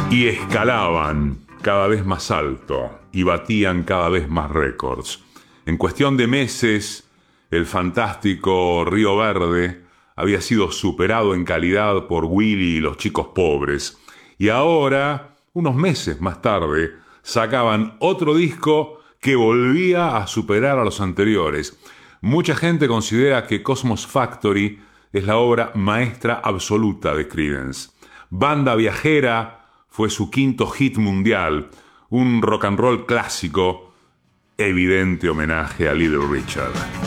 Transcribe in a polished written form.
Y escalaban cada vez más alto y batían cada vez más récords. En cuestión de meses, el fantástico Río Verde había sido superado en calidad por Willy y los Chicos Pobres. Y ahora, unos meses más tarde, sacaban otro disco que volvía a superar a los anteriores. Mucha gente considera que Cosmos Factory es la obra maestra absoluta de Creedence. Banda Viajera fue su quinto hit mundial, un rock and roll clásico, evidente homenaje a Little Richard.